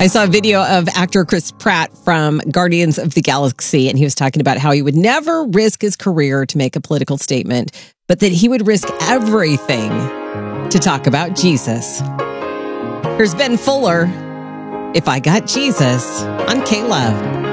I saw a video of actor Chris Pratt from Guardians of the Galaxy, and he was talking about how he would never risk his career to make a political statement, but that he would risk everything to talk about Jesus. Here's Ben Fuller, If I Got Jesus, on K-Love.